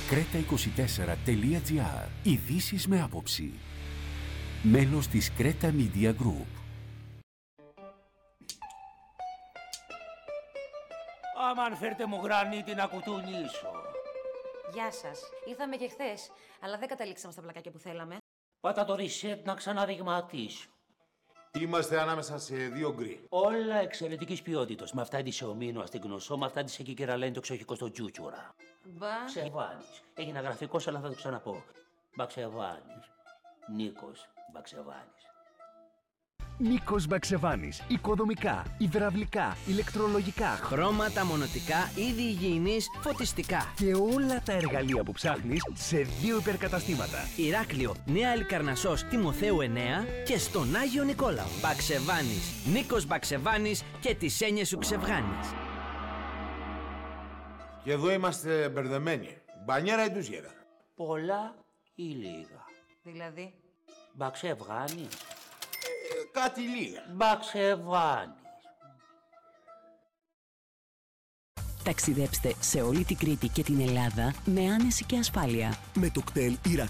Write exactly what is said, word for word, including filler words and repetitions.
κρέτα είκοσι τέσσερα τελεία τζι άρ. Ειδήσεις με άποψη. Μέλος της Creta Media Group. Αμάν φέρτε μου γρανίτη να κουτουνίσω. Γεια σας. Ήρθαμε και χθες, αλλά δεν καταλήξαμε στα πλακάκια που θέλαμε. Πάτα το reset να ξαναδειγματίσω. Είμαστε ανάμεσα σε δύο γκρι. Όλα εξαιρετικής ποιότητας. Με αυτά της Εωμήνου αστεγνωσό, με αυτά της εκεί κεραλένει το εξοχικό στο Τζούτσουρα. Μπα. Μπαξεβάνης. Έγινα γραφικός, αλλά θα το ξαναπώ. Μπαξεβάνης. Νίκος Μπαξεβάνης. Νίκος Μπαξεβάνης. Οικοδομικά, υδραυλικά, ηλεκτρολογικά, χρώματα, μονοτικά, είδη υγιεινής, φωτιστικά. Και όλα τα εργαλεία που ψάχνεις σε δύο υπερκαταστήματα. Ηράκλειο, Νέα Αλικαρνασσός, Τιμοθέου εννέα και στον Άγιο Νικόλαο. Μπαξεβάνης. Νίκος Μπαξεβάνης και τις έννοιες σου ξεβγάνεις. Και εδώ είμαστε μπερδεμένοι. Μπανιέρα ή ντουζιέρα? Πολλά ή λίγα? Δηλαδή. Μπαξεβάνης. Ε, κάτι λίγα. Μπαξεβάνης. Ταξιδέψτε σε όλη την Κρήτη και την Ελλάδα με άνεση και ασφάλεια. Με το κτέλ Ηράκλειο.